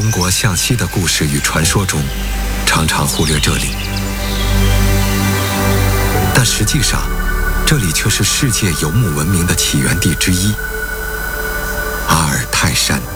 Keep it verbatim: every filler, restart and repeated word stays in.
中国向西的故事与传说中，常常忽略这里，但实际上，这里却是世界游牧文明的起源地之一——阿尔泰山。